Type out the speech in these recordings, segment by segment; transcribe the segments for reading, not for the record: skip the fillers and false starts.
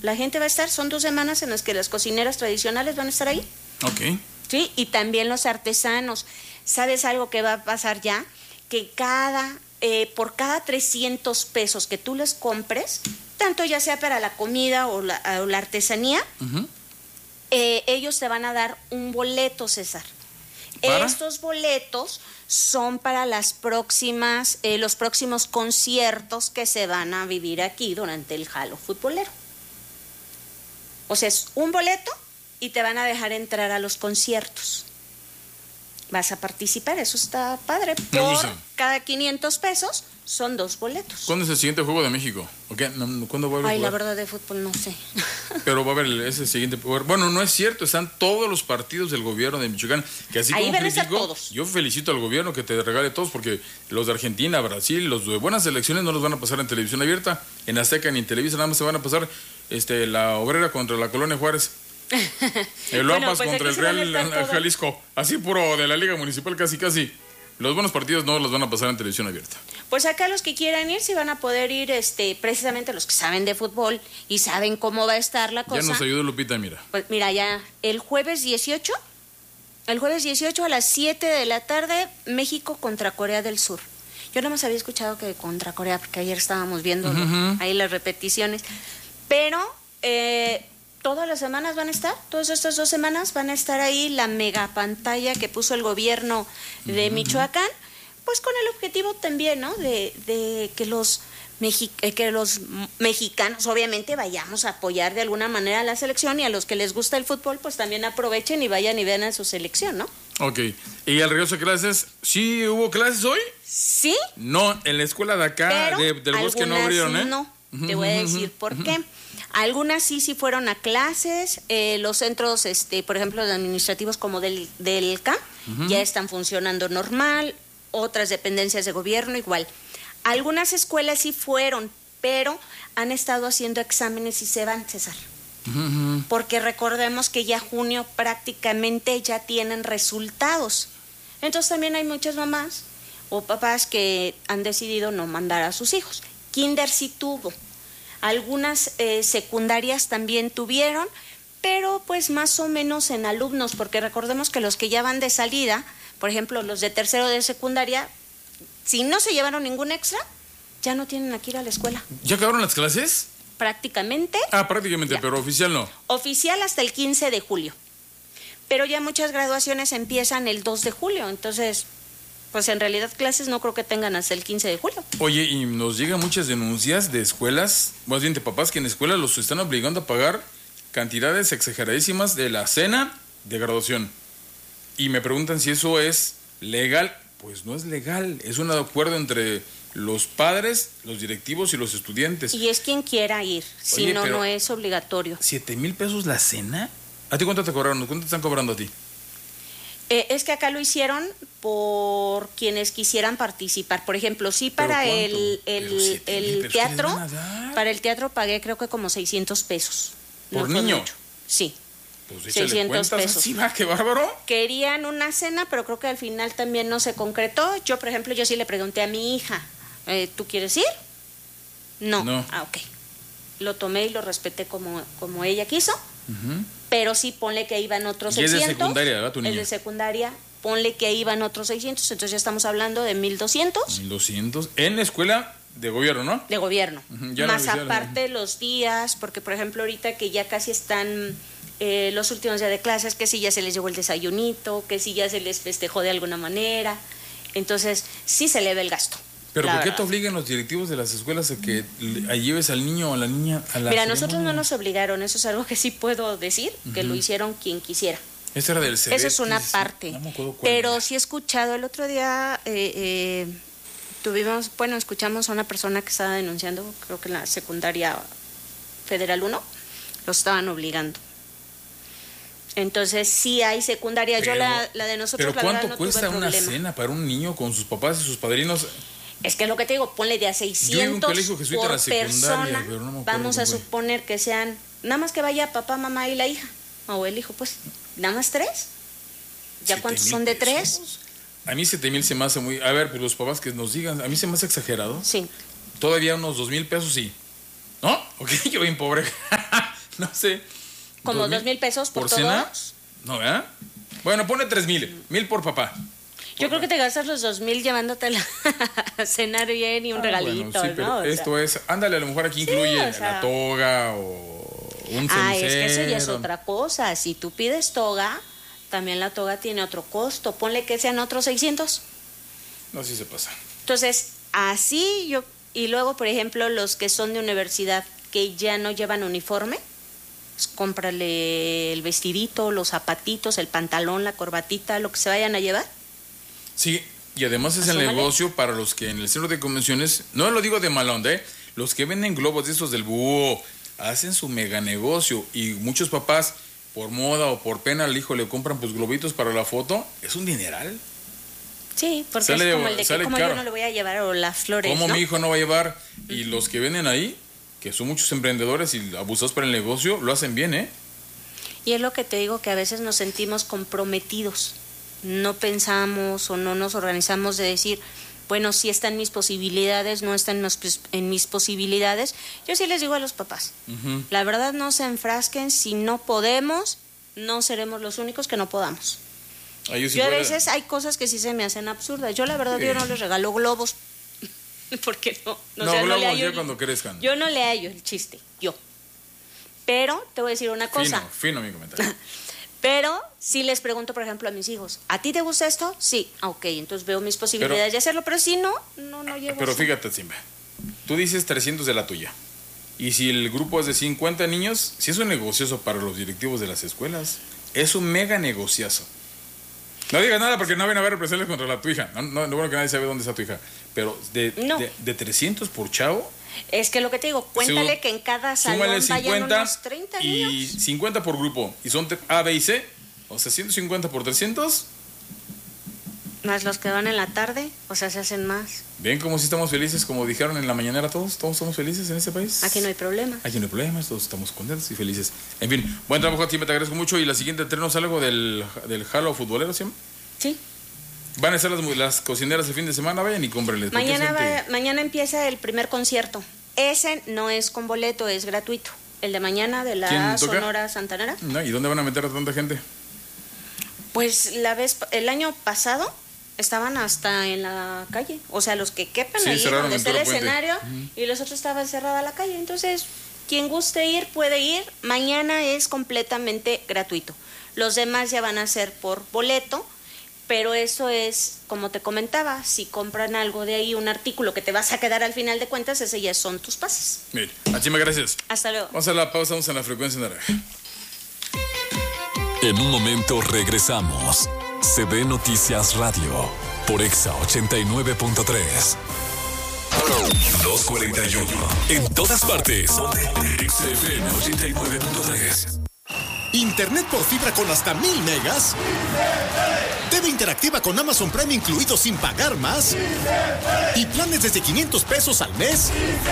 La gente va a estar, son 2 semanas en las que las cocineras tradicionales van a estar ahí. Ok. Sí, y también los artesanos. ¿Sabes algo que va a pasar ya? Que por cada 300 pesos que tú les compres, tanto ya sea para la comida o la artesanía, ellos te van a dar un boleto, César. ¿Para? Estos boletos son para los próximos conciertos que se van a vivir aquí durante el Halo futbolero. O sea, es un boleto y te van a dejar entrar a los conciertos. Vas a participar, eso está padre. Me Por gusta. cada 500 pesos son 2 boletos. ¿Cuándo es el siguiente juego de México? ¿Okay? ¿Cuándo va a haber? Ay, la verdad de fútbol no sé. Pero va a haber ese siguiente. Bueno, no es cierto, están todos los partidos del gobierno de Michoacán. Que así Ahí como van a estar critico, todos. yo felicito al gobierno que te regale todos, porque los de Argentina, Brasil, los de buenas elecciones no los van a pasar en televisión abierta, en Azteca ni en Televisa, nada más se van a pasar la Obrera contra la Colonia Juárez. El Loapas pues contra el aquí se van a Real estar todos. Jalisco. Así puro de la Liga Municipal, casi. Los buenos partidos no los van a pasar en televisión abierta. Pues acá los que quieran ir, sí van a poder ir, precisamente los que saben de fútbol y saben cómo va a estar la cosa. Ya nos ayudó Lupita, mira. Pues mira, ya el jueves 18 a las 7 de la tarde, México contra Corea del Sur. Yo nada más había escuchado que contra Corea, porque ayer estábamos viendo ahí las repeticiones. Pero todas las semanas van a estar, todas estas 2 semanas van a estar ahí la mega pantalla que puso el gobierno de Michoacán, pues con el objetivo también, ¿no? De que los mexicanos obviamente vayamos a apoyar de alguna manera a la selección, y a los que les gusta el fútbol pues también aprovechen y vayan y vean a su selección, ¿no? Ok, y al regreso de clases, ¿sí hubo clases hoy? Sí. No, en la escuela de acá, Pero del bosque no algunas abrieron, no. Te voy a decir por qué. Algunas sí fueron a clases. Los centros, por ejemplo, administrativos como del CAM, ya están funcionando normal. Otras dependencias de gobierno igual. Algunas escuelas sí fueron, pero han estado haciendo exámenes y se van, César. Porque recordemos que ya junio prácticamente ya tienen resultados. Entonces también hay muchas mamás o papás que han decidido no mandar a sus hijos. Kinder sí tuvo. Algunas secundarias también tuvieron, pero pues más o menos en alumnos, porque recordemos que los que ya van de salida, por ejemplo, los de tercero de secundaria, si no se llevaron ningún extra, ya no tienen que ir a la escuela. ¿Ya acabaron las clases? Prácticamente. Prácticamente, ya. Pero oficial no. Oficial hasta el 15 de julio. Pero ya muchas graduaciones empiezan el 2 de julio, entonces pues en realidad clases no creo que tengan hasta el 15 de julio. Oye, y nos llegan muchas denuncias de escuelas, más bien de papás, que en escuelas los están obligando a pagar cantidades exageradísimas de la cena de graduación. Y me preguntan si eso es legal. Pues no es legal, es un acuerdo entre los padres, los directivos y los estudiantes. Y es quien quiera ir, si Oye, no, pero no es obligatorio. 7,000 pesos la cena. ¿A ti cuánto te cobraron? ¿Cuánto te están cobrando a ti? Es que acá lo hicieron por quienes quisieran participar. Por ejemplo, sí para el teatro, para el teatro pagué creo que como 600 pesos. ¿Por no niño? Mucho. Sí. Pues 600 pesos. Así va, qué bárbaro. Querían una cena, pero creo que al final también no se concretó. Yo, por ejemplo, sí le pregunté a mi hija, ¿tú quieres ir? No. Ok. Lo tomé y lo respeté como ella quiso. Pero sí, ponle que iban otros 600. Y es de secundaria, ¿verdad, tu niña? Es de secundaria, ponle que iban otros 600, entonces ya estamos hablando de 1,200. 1,200 en escuela de gobierno, ¿no? De gobierno. Más no, aparte los días, porque por ejemplo ahorita que ya casi están los últimos días de clases, que si ya se les llevó el desayunito, que si ya se les festejó de alguna manera, entonces sí se le ve el gasto. ¿Pero por qué te obligan los directivos de las escuelas a que lleves al niño o a la niña a la Mira, ceremonia? nosotros no nos obligaron, eso es algo que sí puedo decir, que lo hicieron quien quisiera. Esa era del Eso es una parte. No me acuerdo cuál pero era. sí he escuchado, el otro día escuchamos a una persona que estaba denunciando, creo que en la secundaria Federal 1, lo estaban obligando. Entonces sí hay secundaria, yo la de nosotros pero la verdad ¿cuánto no tuve cuesta una problema. cena para un niño con sus papás y sus padrinos? Es que es lo que te digo, ponle de a 600 por persona, pero no me acuerdo vamos a cómo fue. suponer que sean, nada más que vaya papá, mamá y la hija, o el hijo, pues, nada más 3. ¿Ya cuántos son de 3? A mí 7,000 se me hace muy... A ver, pues los papás que nos digan, a mí se me hace exagerado. Sí. Todavía unos 2,000 pesos sí. ¿No? Ok, yo bien pobre. no sé. ¿Como 2,000 pesos por cena? todos? No, ¿verdad? Bueno, pone 3,000. 1,000 por papá. Yo creo que te gastas los 2,000 llevándotela a cenar bien y un regalito, bueno, sí, pero ¿no? esto es, ándale, a lo mejor aquí incluye la toga o un cenicero. Es que eso ya es otra cosa. Si tú pides toga, también la toga tiene otro costo. Ponle que sean otros 600. No, sí se pasa. Entonces, así yo... Y luego, por ejemplo, los que son de universidad que ya no llevan uniforme, pues cómprale el vestidito, los zapatitos, el pantalón, la corbatita, lo que se vayan a llevar. Sí, y además es el negocio para los que en el centro de convenciones, no lo digo de mala onda, los que venden globos de estos del búho, hacen su mega negocio y muchos papás, por moda o por pena, al hijo le compran pues globitos para la foto, es un dineral. Sí, porque es como el de que como yo no le voy a llevar o las flores, ¿Cómo ¿no? mi hijo no va a llevar? Y los que venden ahí, que son muchos emprendedores y abusados para el negocio, lo hacen bien, ¿eh? Y es lo que te digo, que a veces nos sentimos comprometidos. No pensamos o no nos organizamos de decir, bueno, si está en mis posibilidades, no está en mis posibilidades. Yo sí les digo a los papás, la verdad no se enfrasquen, si no podemos, no seremos los únicos que no podamos. Yo a veces hay cosas que sí se me hacen absurdas. Yo la verdad yo no les regalo globos, porque no globos le hallo ya cuando crezcan. Yo no le hallo el chiste, yo. Pero te voy a decir una cosa. Fino mi comentario. Pero sí les pregunto, por ejemplo, a mis hijos, ¿a ti te gusta esto? Sí, ok, entonces veo mis posibilidades de hacerlo, pero si no llego. Pero fíjate, Simba, tú dices 300 de la tuya. Y si el grupo es de 50 niños, sí es un negociazo para los directivos de las escuelas. Es un mega negociazo. No digas nada porque no van a haber represalias contra la tu hija. No, bueno que nadie sabe dónde está tu hija. Pero de 300 por chavo. Es que lo que te digo, cuéntale que en cada salón vayan unos 30 niños. Y 50 por grupo. Y son A, B y C. O sea, 150 por 300. Más los que van en la tarde. O sea, se hacen más. ¿Ven cómo sí estamos felices? Como dijeron en la mañanera todos. Todos estamos felices en este país. Aquí no hay problema. Aquí no hay problemas. Todos estamos contentos y felices. En fin, buen trabajo a ti. Me te agradezco mucho. Y la siguiente, ¿trenos algo del Halo futbolero, ¿sí? Sí. Van a estar las cocineras el fin de semana, vayan y cómprenles. Mañana empieza el primer concierto. Ese no es con boleto, es gratuito. El de mañana de la Sonora Santanera. No, ¿y dónde van a meter a tanta gente? Pues el año pasado estaban hasta en la calle. O sea, los que quepan ahí donde está el escenario y los otros estaban cerrada la calle. Entonces, quien guste ir puede ir. Mañana es completamente gratuito. Los demás ya van a ser por boleto. Pero eso es, como te comentaba, si compran algo de ahí, un artículo que te vas a quedar al final de cuentas, ese ya son tus pases. Bien, Achima, gracias. Hasta luego. Vamos a la pausa, vamos a la frecuencia naranja. En un momento regresamos. CB Noticias Radio, por Exa 89.3. 2:41. En todas partes. XFM 89.3. Internet por fibra con hasta 1,000 megas. TV interactiva con Amazon Prime incluido sin pagar más. Y planes desde 500 pesos al mes.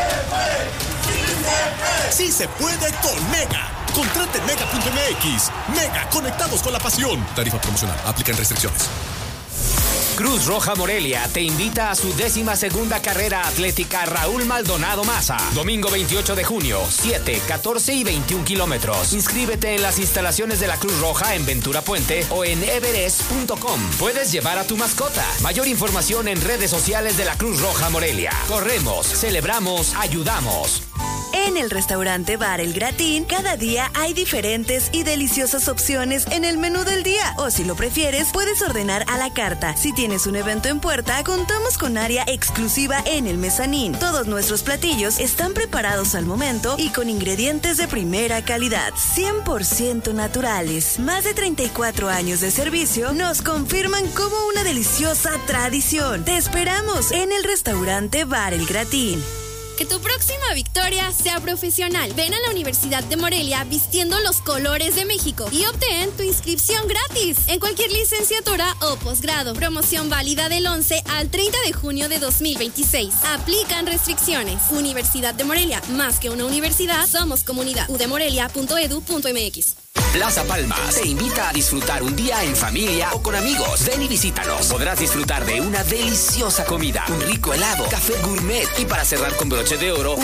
Sí se puede con Mega. Contrate en Mega.mx. Mega, conectados con la pasión. Tarifa promocional. Aplican restricciones. Cruz Roja Morelia te invita a su 12ª carrera atlética Raúl Maldonado Maza. Domingo 28 de junio, 7, 14 y 21 kilómetros. Inscríbete en las instalaciones de la Cruz Roja en Ventura Puente o en everest.com. Puedes llevar a tu mascota. Mayor información en redes sociales de la Cruz Roja Morelia. Corremos, celebramos, ayudamos. En el restaurante Bar El Gratín, cada día hay diferentes y deliciosas opciones en el menú del día. O si lo prefieres, puedes ordenar a la carta. Si tienes un evento en puerta, contamos con área exclusiva en el mezanín. Todos nuestros platillos están preparados al momento y con ingredientes de primera calidad, 100% naturales. Más de 34 años de servicio nos confirman como una deliciosa tradición. Te esperamos en el restaurante Bar El Gratín. Que tu próxima victoria sea profesional. Ven a la Universidad de Morelia vistiendo los colores de México y obtén tu inscripción gratis en cualquier licenciatura o posgrado. Promoción válida del 11 al 30 de junio de 2026. Aplican restricciones. Universidad de Morelia, más que una universidad, somos comunidad. udemorelia.edu.mx. Plaza Palmas te invita a disfrutar un día en familia o con amigos. Ven y visítanos. Podrás disfrutar de una deliciosa comida, un rico helado, café gourmet y para cerrar con broche de oro,